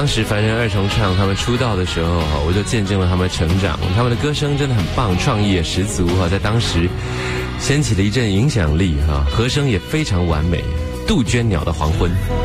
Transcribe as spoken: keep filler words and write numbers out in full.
当时凡人二重唱他们出道的时候，我就见证了他们的成长，他们的歌声真的很棒，创意也十足，在当时掀起了一阵影响力，和声也非常完美。杜鹃鸟的黄昏。